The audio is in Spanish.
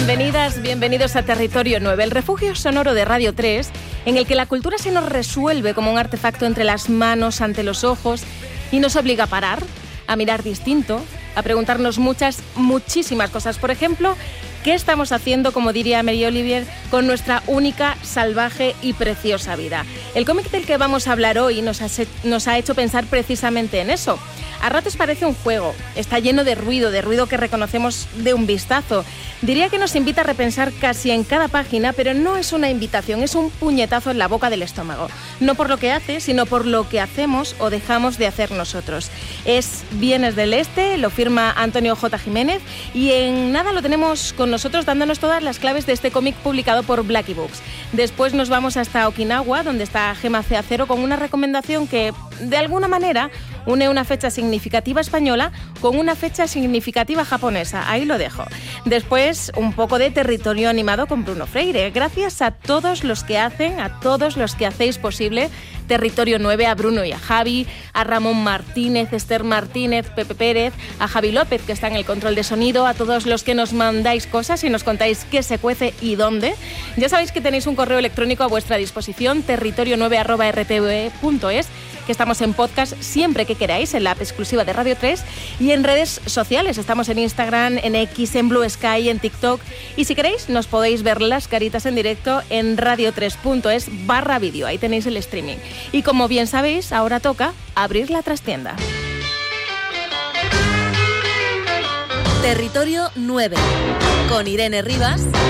Bienvenidas, bienvenidos a Territorio 9, el refugio sonoro de Radio 3, en el que la cultura se nos resuelve como un artefacto entre las manos, ante los ojos, y nos obliga a parar, a mirar distinto, a preguntarnos muchísimas cosas. Por ejemplo, ¿qué estamos haciendo, como diría Mary Oliver, con nuestra única, salvaje y preciosa vida? El cómic del que vamos a hablar hoy nos ha hecho pensar precisamente en eso. A ratos parece un juego, está lleno de ruido que reconocemos de un vistazo. Diría que nos invita a repensar casi en cada página, pero no es una invitación, es un puñetazo en la boca del estómago. No por lo que hace, sino por lo que hacemos o dejamos de hacer nosotros. Es Bienes del Este, lo firma Antonio J. Jiménez, y en nada lo tenemos con nosotros dándonos todas las claves de este cómic publicado por Blackie Books. Después nos vamos hasta Okinawa, donde está Gema Ceacero, con una recomendación que, de alguna manera, une una fecha significativa española con una fecha significativa japonesa. Ahí lo dejo. Después, un poco de territorio animado con Bruno Freire. Gracias a todos los que hacéis posible Territorio 9, a Bruno y a Javi, a Ramón Martínez, Esther Martínez, Pepe Pérez, a Javi López, que está en el control de sonido, a todos los que nos mandáis cosas y nos contáis qué se cuece y dónde. Ya sabéis que tenéis un correo electrónico a vuestra disposición, territorio9@rtve.es, que estamos en podcast siempre que queráis, en la app exclusiva de Radio 3, y en redes sociales. Estamos en Instagram, en X, en Blue Sky, en TikTok, y si queréis nos podéis ver las caritas en directo en radio3.es/vídeo. Ahí tenéis el streaming. Y como bien sabéis, ahora toca abrir la trastienda. Territorio 9, con Irene Rivas